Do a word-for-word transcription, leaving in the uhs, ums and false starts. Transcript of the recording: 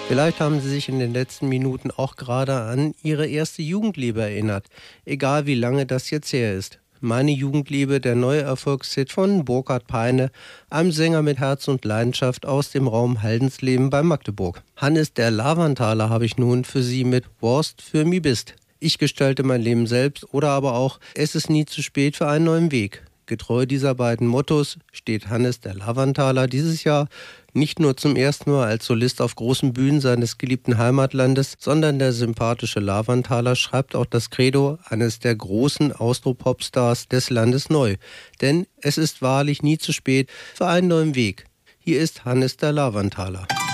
Vielleicht haben Sie sich in den letzten Minuten auch gerade an Ihre erste Jugendliebe erinnert, egal wie lange das jetzt her ist. Meine Jugendliebe, der neue Erfolgshit von Burkhard Peine, einem Sänger mit Herz und Leidenschaft aus dem Raum Haldensleben bei Magdeburg. Hannes der Lavanthaler habe ich nun für Sie mit Wurst für mi bist. Ich gestalte mein Leben selbst oder aber auch Es ist nie zu spät für einen neuen Weg. Getreu dieser beiden Mottos steht Hannes der Lavanthaler dieses Jahr nicht nur zum ersten Mal als Solist auf großen Bühnen seines geliebten Heimatlandes, sondern der sympathische Lavanthaler schreibt auch das Credo eines der großen Austro-Popstars des Landes neu. Denn es ist wahrlich nie zu spät für einen neuen Weg. Hier ist Hannes der Lavanthaler.